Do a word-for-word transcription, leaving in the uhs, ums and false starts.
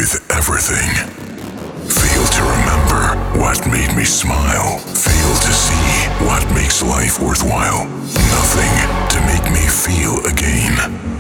with everything. Fail to remember what made me smile. Fail to see what makes life worthwhile. Nothing to make me feel again.